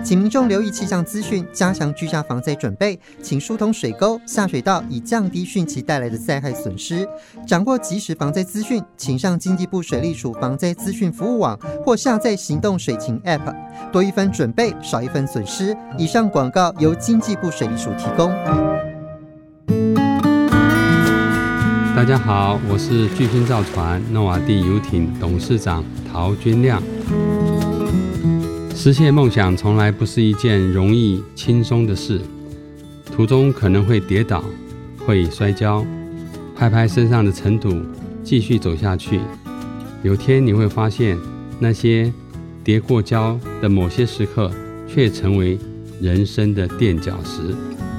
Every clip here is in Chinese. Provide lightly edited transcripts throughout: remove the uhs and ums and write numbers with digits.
请民众留意气象资讯，加强居家防灾准备，请疏通水沟、下水道，以降低汛期带来的灾害损失。掌握即时防灾资讯，请上经济部水利署防灾资讯服务网或下载行动水情 App， 多一分准备，少一分损失。以上广告由经济部水利署提供。 大家好，我是巨星造船诺瓦地游艇董事长陶君亮。实现梦想从来不是一件容易轻松的事，途中可能会跌倒，会摔跤，拍拍身上的尘土，继续走下去。有天你会发现，那些跌过跤的某些时刻，却成为人生的垫脚石。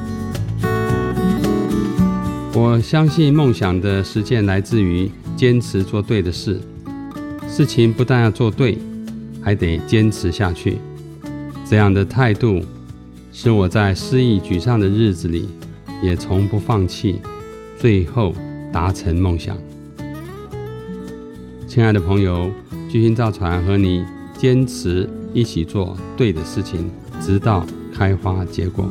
我相信梦想的实践来自于坚持做对的事，事情不但要做对，还得坚持下去。这样的态度使我在失意沮丧的日子里也从不放弃，最后达成梦想。亲爱的朋友，巨星造船和你坚持一起做对的事情，直到开花结果。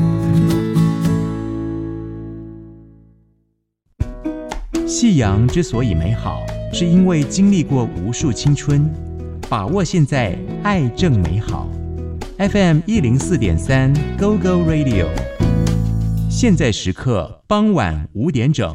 夕阳之所以美好，是因为经历过无数青春。把握现在，爱正美好。FM 104.3 Go Go Radio， 现在时刻傍晚5点整。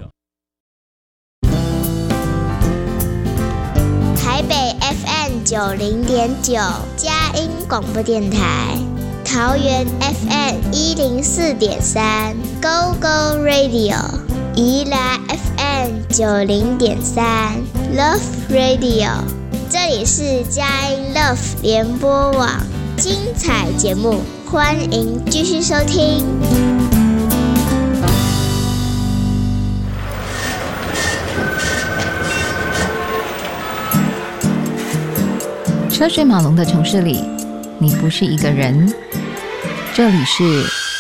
台北 FM 90.9佳音广播电台，桃园 FM 104.3 Go Go Radio， 宜兰 FM 90.3 Love Radio， 这里是佳音 Love 联播网，精彩节目，欢迎继续收听。 车水马龙的城市里，你不是一个人。这里是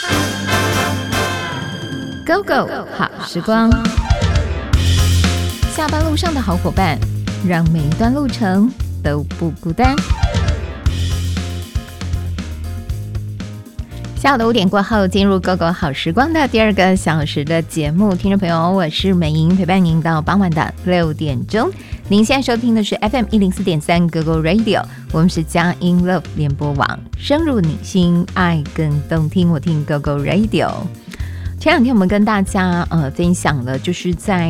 Go Go 好时光，下班路上的好伙伴，让每一段路程都不孤单。下午的5点过后，进入 Go Go 好时光的第2个小时的节目。听众朋友，我是美莹，陪伴您到傍晚的6点钟。您现在收听的是 FM 104.3 Go Go Radio， 我们是佳音 Love 联播网，深入你心，爱更动听，我听 Go Go Radio。 前两天我们跟大家分享了，就是在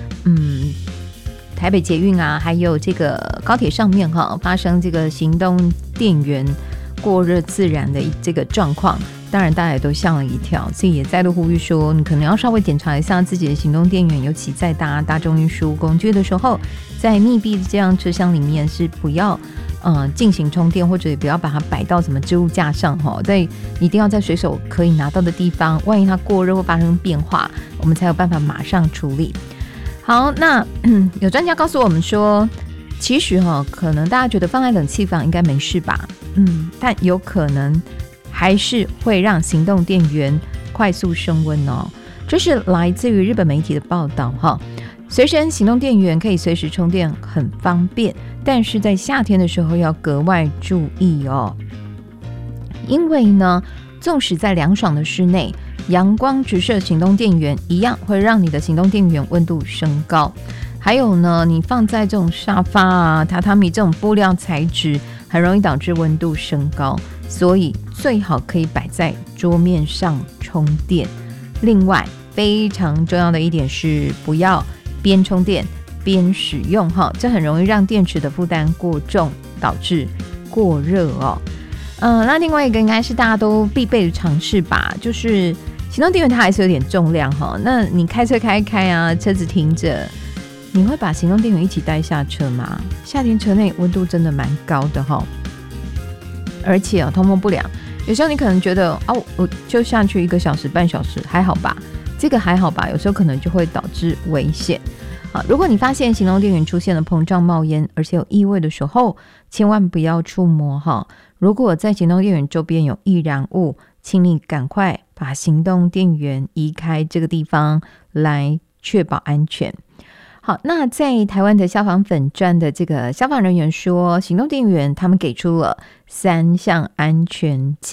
台北捷运啊，还有这个高铁上面发生这个行动电源过热自燃的这个状况，当然大家也都吓了一跳，所以也再度呼吁说，你可能要稍微检查一下自己的行动电源，尤其在搭大众运输工具的时候，在密闭的这样车厢里面是不要进行充电，或者也不要把它摆到什么置物架上，一定要在随手可以拿到的地方，万一它过热或发生变化，我们才有办法马上处理。好，那有专家告诉我们说，其实可能大家觉得放在冷气房应该没事吧，但有可能还是会让行动电源快速升温哦。这是来自于日本媒体的报道随身行动电源可以随时充电，很方便，但是在夏天的时候要格外注意哦。因为呢，纵使在凉爽的室内，阳光直射行动电源一样会让你的行动电源温度升高。还有呢，你放在这种沙发啊、榻榻米这种布料材质，很容易导致温度升高，所以最好可以摆在桌面上充电。另外非常重要的一点是，不要边充电边使用这很容易让电池的负担过重，导致过热哦。那另外一个应该是大家都必备的常识吧，就是行动电源它还是有点重量那你开车开啊，车子停着，你会把行动电源一起带下车吗？夏天车内温度真的蛮高的而且通风不良，有时候你可能觉得我就下去1个小时半小时还好吧，这个还好吧，有时候可能就会导致危险。如果你发现行动电源出现了膨胀冒烟，而且有异味的时候，千万不要触摸如果在行动电源周边有易燃物，请你赶快把行动电源移开这个地方，来确保安全。好，那在台湾的消防粉专的这个消防人员说，行动电源他们给出了3项安全